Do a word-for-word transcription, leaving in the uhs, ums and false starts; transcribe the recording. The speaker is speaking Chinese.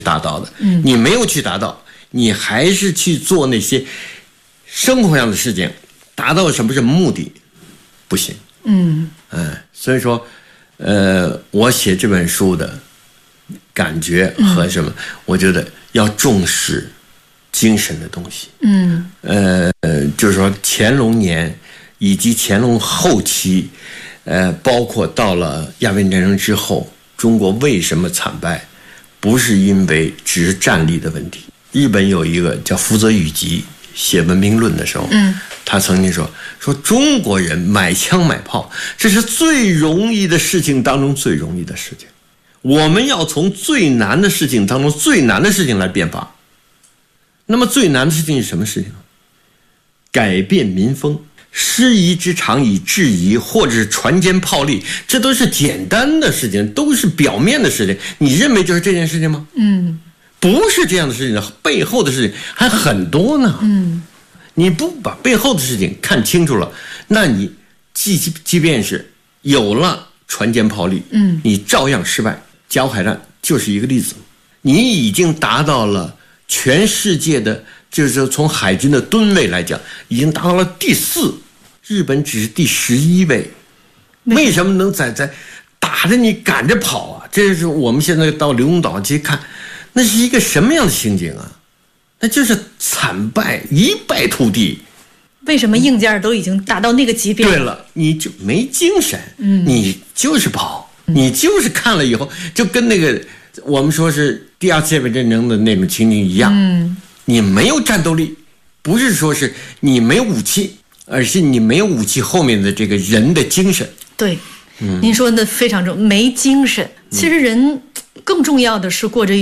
达到的。嗯，你没有去达到，你还是去做那些生活上的事情，达到什么什么目的，不行。嗯嗯，所以说，呃，我写这本书的感觉和什么，嗯、我觉得要重视精神的东西。嗯，呃，就是说乾隆年以及乾隆后期，呃，包括到了鸦片战争之后，中国为什么惨败？不是因为只是战力的问题。日本有一个叫福泽谕吉写《文明论》的时候，嗯，他曾经说说中国人买枪买炮，这是最容易的事情当中最容易的事情。我们要从最难的事情当中最难的事情来变法。那么最难的事情是什么事情？改变民风。师夷之长以制夷，或者是船坚炮利，这都是简单的事情，都是表面的事情。你认为就是这件事情吗？嗯，不是这样的事情，背后的事情还很多呢。嗯，你不把背后的事情看清楚了，那你即即便是有了船坚炮利，嗯，你照样失败。甲午海战就是一个例子，你已经达到了全世界的。就是说，从海军的吨位来讲，已经达到了第四，日本只是第十一位。为什么能在在打着你赶着跑啊？这是我们现在到刘公岛去看，那是一个什么样的情景啊？那就是惨败，一败涂地。 为什么硬件都已经达到那个级别了？ 对了，你就没精神，嗯，你就是跑，你就是看了以后，就跟那个我们说是第二次世界战争的那种情景一样，嗯。你没有战斗力，不是说是你没有武器，而是你没有武器后面的这个人的精神。 对，嗯、您说的非常重，没精神。其实人更重要的是过着